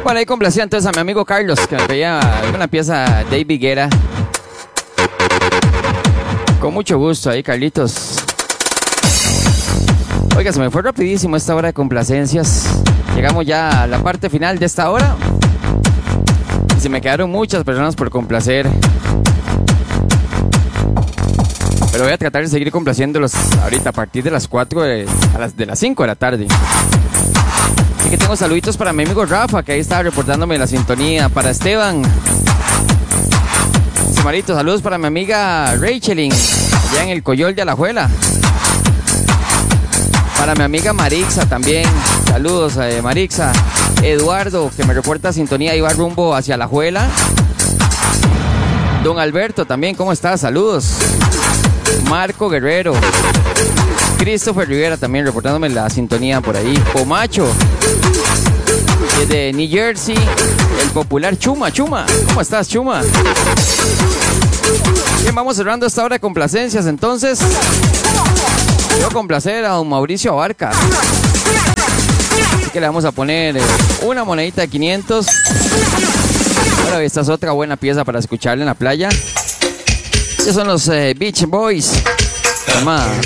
Bueno, ahí complacía entonces a mi amigo Carlos, que me pedía una pieza de David Guerra. Con mucho gusto ahí, Carlitos. Oiga, se me fue rapidísimo esta hora de complacencias. Llegamos ya a la parte final de esta hora. Y se me quedaron muchas personas por complacer. Pero voy a tratar de seguir complaciéndolos ahorita a partir de las 4 de las 5 de la tarde. Así que tengo saluditos para mi amigo Rafa, que ahí estaba reportándome la sintonía. Para Esteban. Marito, saludos para mi amiga Rachelin, allá en el Coyol de Alajuela. Para mi amiga Marixa también. Saludos, Marixa. Eduardo, que me reporta sintonía, iba rumbo hacia Alajuela. Don Alberto también, ¿cómo estás? Saludos. Marco Guerrero. Christopher Rivera también reportándome la sintonía por ahí. Pomacho, desde New Jersey. El popular Chuma. ¿Cómo estás, Chuma? Bien, vamos cerrando esta hora de complacencias. Entonces, quiero complacer a don Mauricio Abarca. Así que le vamos a poner una monedita de 500. Ahora, esta es otra buena pieza para escucharla en la playa. Estos son los Beach Boys. Se llama